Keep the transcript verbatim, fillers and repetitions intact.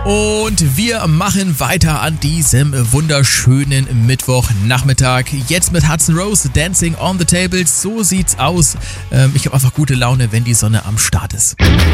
Und wir machen weiter an diesem wunderschönen Mittwochnachmittag. Jetzt mit Hudson Rose, Dancing on the Tables. So sieht's aus. Ähm, ich habe einfach gute Laune, wenn die Sonne am Start ist.